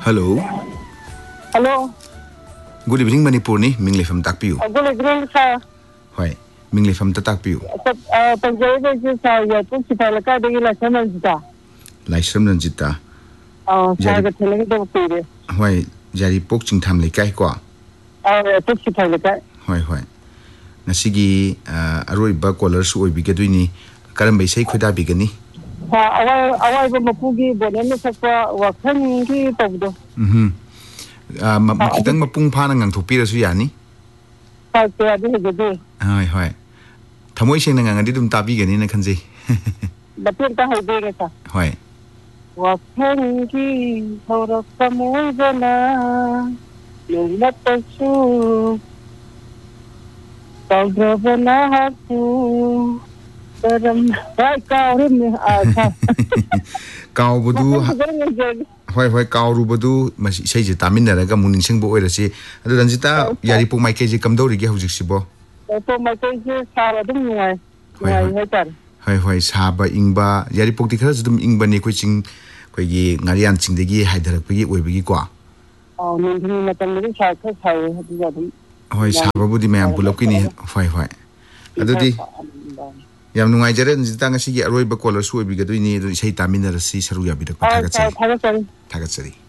Hello. Hello. Good evening, Manipur ni Mingley from Takpiu. Good evening, sir. Why? Mingley from Takpiu. Panjay is your principal academy lesson. Lysam Nanjita. Oh, Saga telling the period. Why? Jari poaching time like Kaikwa. Oh, principal. Why? Nasigi Aroi Bacolars will be getting Karambay say could I begin? Our Mapugi, but any supper was hanging here. Makitang mapung panang ang tupira suyani? Hi. Tamoy siya nang nga dito tabi ganin na kansi. Batin ka haibig ka. Hoy. Was hanging out of some way na yung natasu. Pagdraba na hatu. Ay, kau rin Kau budu Hoy kau rubadu mas say je tamin na raga muning sing bo oira si adu dan jita yari pu mai ke je kam dori ge hujik si bo to mai ke je sara dum nuai tar hoy saba ingba yari pu ti khara dum ingba ni ko ching ko gi ngarian ching de gi haidarak pi oi bi kwa min ni na tan ni sa kha sai hadi ja dum hoy saba bu di mayam bulok ki ni hoy adu di yam nungai jare jita nga si gi aroi ba kolar su oi bi ga dui ni do sei tamin na si saru ya bi da ka thagat sari